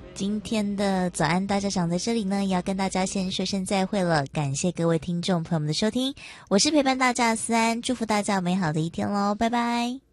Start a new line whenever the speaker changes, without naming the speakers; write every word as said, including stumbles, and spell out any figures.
今天的早安大家长在这里呢，也要跟大家先说声再会了。感谢各位听众朋友们的收听，我是陪伴大家的思安，祝福大家有美好的一天喽，拜拜。